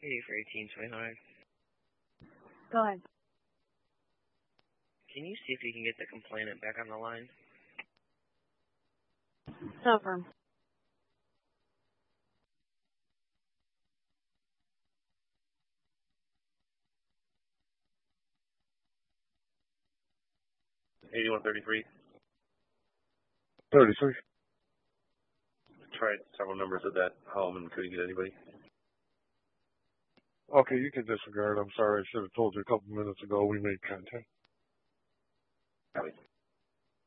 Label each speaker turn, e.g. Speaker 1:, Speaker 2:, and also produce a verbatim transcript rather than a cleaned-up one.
Speaker 1: Hey, for eighteen twenty-nine.
Speaker 2: Go ahead.
Speaker 1: Can you see if you can get the complainant back on the line?
Speaker 2: No firm.
Speaker 3: eighty-one thirty-three.
Speaker 4: thirty-three.
Speaker 3: Tried several numbers of that home and couldn't get anybody.
Speaker 4: Okay, you can disregard. I'm sorry. I should have told you a couple minutes ago we made contact.
Speaker 3: Copy.